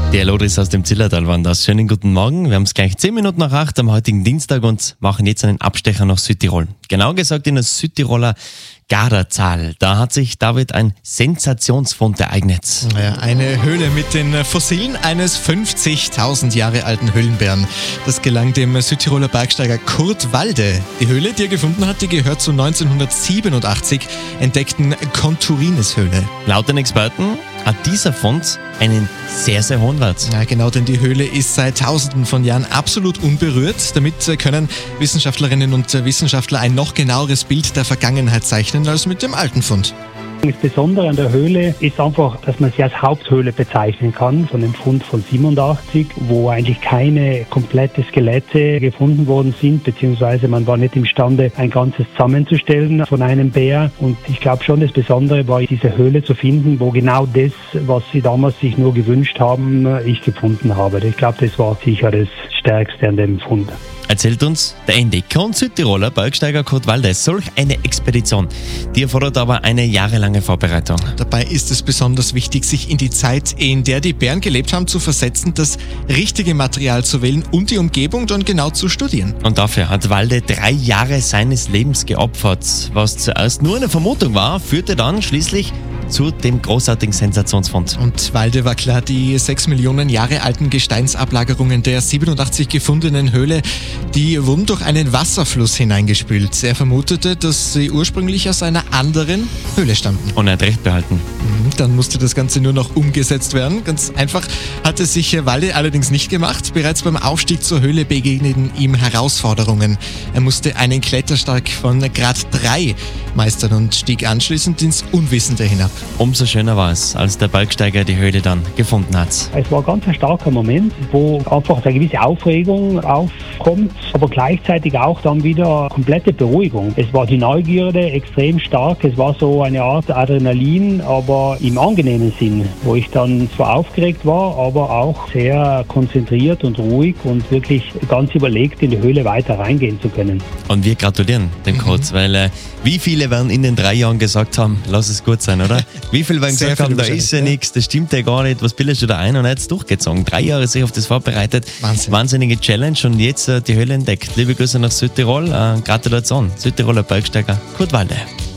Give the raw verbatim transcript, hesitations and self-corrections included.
Der Lodris aus dem Zillertal waren das. Schönen guten Morgen. Wir haben es gleich zehn Minuten nach acht am heutigen Dienstag und machen jetzt einen Abstecher nach Südtirol. Genau gesagt in das Südtiroler Gardatal. Da hat sich, David, ein Sensationsfund ereignet. Ja, eine Höhle mit den Fossilien eines fünfzigtausend Jahre alten Höhlenbären. Das gelang dem Südtiroler Bergsteiger Kurt Walde. Die Höhle, die er gefunden hat, die gehört zur neunzehnhundertsiebenundachtzig entdeckten Konturines-Höhle. Laut den Experten hat dieser Fund einen sehr, sehr hohen Wert. Ja, genau, denn die Höhle ist seit Tausenden von Jahren absolut unberührt. Damit können Wissenschaftlerinnen und Wissenschaftler ein noch genaueres Bild der Vergangenheit zeichnen als mit dem alten Fund. Das Besondere an der Höhle ist einfach, dass man sie als Haupthöhle bezeichnen kann, von dem Fund von siebenundachtzig, wo eigentlich keine komplette Skelette gefunden worden sind, beziehungsweise man war nicht imstande, ein ganzes zusammenzustellen von einem Bär. Und ich glaube schon, das Besondere war, diese Höhle zu finden, wo genau das, was sie damals sich nur gewünscht haben, ich gefunden habe. Ich glaube, das war sicher das Stärkste an dem Fund. Erzählt uns der Entdecker und Südtiroler Bergsteiger Kurt Walde. Solch eine Expedition, die erfordert aber eine jahrelange Vorbereitung. Dabei ist es besonders wichtig, sich in die Zeit, in der die Bären gelebt haben, zu versetzen, das richtige Material zu wählen und die Umgebung dann genau zu studieren. Und dafür hat Walde drei Jahre seines Lebens geopfert. Was zuerst nur eine Vermutung war, führte dann schließlich zu dem großartigen Sensationsfund. Und Walde war klar, die sechs Millionen Jahre alten Gesteinsablagerungen der siebenundachtzig gefundenen Höhle, die wurden durch einen Wasserfluss hineingespült. Er vermutete, dass sie ursprünglich aus einer anderen Höhle stammten. Und er hat recht behalten. Dann musste das Ganze nur noch umgesetzt werden. Ganz einfach hat es sich Walde allerdings nicht gemacht. Bereits beim Aufstieg zur Höhle begegneten ihm Herausforderungen. Er musste einen Klettersteig von Grad drei meistern und stieg anschließend ins Unwissende hinab. Umso schöner war es, als der Bergsteiger die Höhle dann gefunden hat. Es war ganz ein starker Moment, wo einfach eine gewisse Aufregung aufkommt, aber gleichzeitig auch dann wieder komplette Beruhigung. Es war die Neugierde extrem stark, es war so eine Art Adrenalin, aber im angenehmen Sinn, wo ich dann zwar aufgeregt war, aber auch sehr konzentriert und ruhig und wirklich ganz überlegt in die Höhle weiter reingehen zu können. Und wir gratulieren dem Kurt, mhm. weil äh, wie viele werden in den drei Jahren gesagt haben, lass es gut sein, oder? Wie viele werden gesagt haben, da ist ja nichts, das stimmt ja gar nicht, was bildest du da ein? Und er hat es durchgezogen. Drei Jahre sich auf das vorbereitet. Wahnsinn. Wahnsinnige Challenge und jetzt äh, die Höhle entdeckt. Liebe Grüße nach Südtirol, äh, Gratulation, Südtiroler Bergsteiger Kurt Walde.